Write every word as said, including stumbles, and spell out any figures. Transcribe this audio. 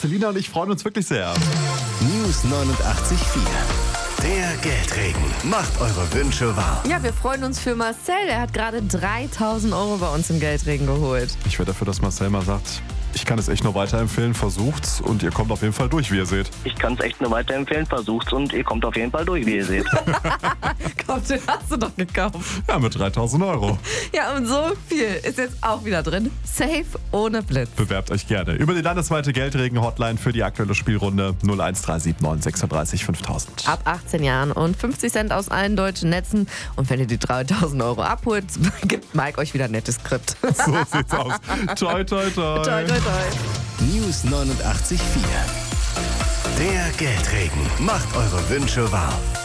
Selina und ich freuen uns wirklich sehr. News neunundachtzig Komma vier. Der Geldregen. Macht eure Wünsche wahr. Ja, wir freuen uns für Marcel. Er hat gerade dreitausend Euro bei uns im Geldregen geholt. Ich werde dafür, dass Marcel mal sagt, ich kann es echt nur weiterempfehlen, versucht's und ihr kommt auf jeden Fall durch, wie ihr seht. Ich kann es echt nur weiterempfehlen, versucht's und ihr kommt auf jeden Fall durch, wie ihr seht. Komm, den hast du doch gekauft. Ja, mit dreitausend Euro. Ja, und so viel ist jetzt auch wieder drin. Safe ohne Blitz. Bewerbt euch gerne über die landesweite Geldregen-Hotline für die aktuelle Spielrunde null eins drei sieben neun sechsunddreißig fünftausend. Ab achtzehn Jahren und fünfzig Cent aus allen deutschen Netzen. Und wenn ihr die dreitausend Euro abholt, gibt Mike euch wieder ein nettes Skript. So sieht's aus. Toi, toi, toi. Toi, toi, toi. News neunundachtzig Komma vier. Der Geldregen. Macht eure Wünsche wahr.